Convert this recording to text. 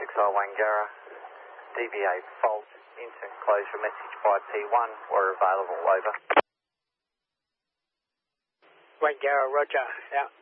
XI Wangara, DVA fault, into enclosure message by P1, we're available, over. Wangara, roger, out.